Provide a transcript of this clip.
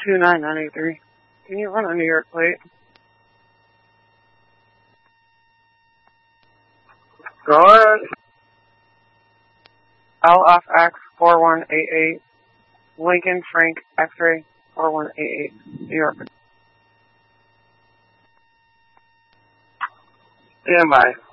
29983. Can you run a New York plate? Go ahead. LFX 4188. Lincoln Frank X-ray 4188. New York. Stand by.